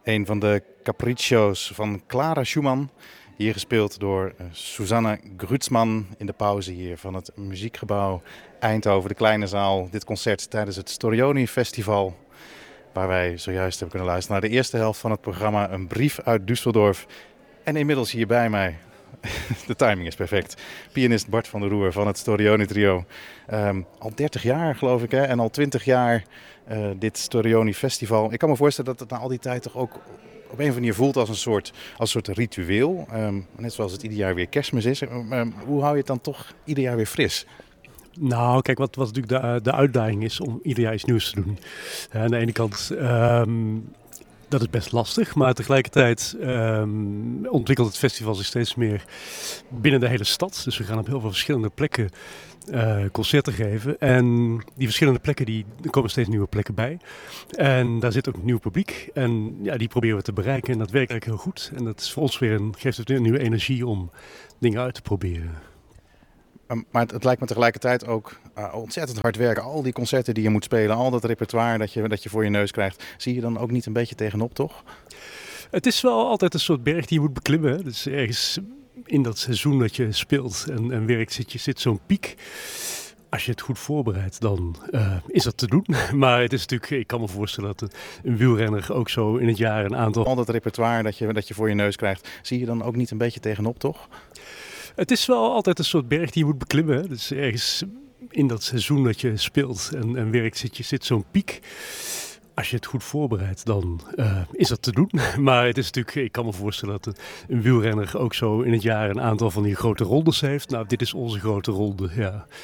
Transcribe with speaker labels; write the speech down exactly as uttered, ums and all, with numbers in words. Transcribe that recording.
Speaker 1: Een van de capriccios van Clara Schumann. Hier gespeeld door uh, Susanne Grützmann in de pauze hier van het Muziekgebouw Eindhoven, de kleine zaal. Dit concert tijdens het Storioni Festival, waar wij zojuist hebben kunnen luisteren naar de eerste helft van het programma Een brief uit Düsseldorf. En inmiddels hier bij mij, de timing is perfect, pianist Bart van der Roer van het Storioni Trio. Um, al dertig jaar geloof ik hè, en al twintig jaar uh, dit Storioni Festival. Ik kan me voorstellen dat het na al die tijd toch ook op een of andere manier voelt als een soort, als een soort ritueel. Um, net zoals het ieder jaar weer Kerstmis is. Um, hoe hou je het dan toch ieder jaar weer fris?
Speaker 2: Nou, kijk, wat, wat natuurlijk de, de uitdaging is om ieder jaar iets nieuws te doen. Uh, aan de ene kant, um, dat is best lastig, maar tegelijkertijd um, ontwikkelt het festival zich steeds meer binnen de hele stad. Dus we gaan op heel veel verschillende plekken uh, concerten geven. En die verschillende plekken, die, er komen steeds nieuwe plekken bij. En daar zit ook nieuw publiek. En ja, die proberen we te bereiken en dat werkt eigenlijk heel goed. En dat is voor ons weer een, geeft het weer een nieuwe energie om dingen uit te proberen.
Speaker 1: Maar het, het lijkt me tegelijkertijd ook uh, ontzettend hard werken. Al die concerten die je moet spelen, al dat repertoire dat je, dat je voor je neus krijgt. Zie je dan ook niet een beetje tegenop, toch?
Speaker 2: Het is wel altijd een soort berg die je moet beklimmen. Hè? Dus ergens in dat seizoen dat je speelt en, en werkt zit, je, zit zo'n piek. Als je het goed voorbereidt, dan uh, is dat te doen. Maar het is natuurlijk, ik kan me voorstellen dat een wielrenner ook zo in het jaar een aantal...
Speaker 1: Al dat repertoire dat je, dat je voor je neus krijgt, zie je dan ook niet een beetje tegenop, toch?
Speaker 2: Het is wel altijd een soort berg die je moet beklimmen. Hè? Dus ergens in dat seizoen dat je speelt en, en werkt zit, je, zit zo'n piek. Als je het goed voorbereidt, dan uh, is dat te doen. Maar het is natuurlijk, ik kan me voorstellen dat een wielrenner ook zo in het jaar een aantal van die grote rondes heeft. Nou, dit is onze grote ronde, ja.